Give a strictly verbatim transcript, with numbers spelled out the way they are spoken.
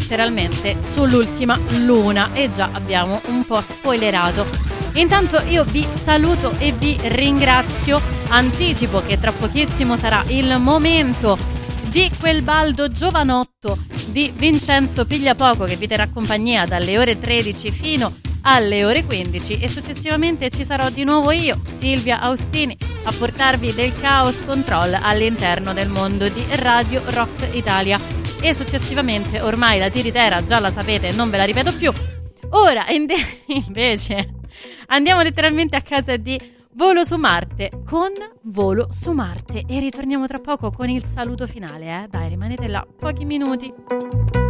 letteralmente sull'ultima luna e già abbiamo un po' spoilerato. Intanto io vi saluto e vi ringrazio, anticipo che tra pochissimo sarà il momento di quel baldo giovanotto di Vincenzo Pigliapoco che vi terrà compagnia dalle ore tredici fino alle ore quindici e successivamente ci sarò di nuovo io, Silvia Austini, a portarvi del Chaos Control all'interno del mondo di Radio Rock Italia e successivamente ormai la tiritera già la sapete, non ve la ripeto più. Ora invece andiamo letteralmente a casa di Volo su Marte con Volo su Marte e ritorniamo tra poco con il saluto finale, eh? Dai, rimanete là pochi minuti.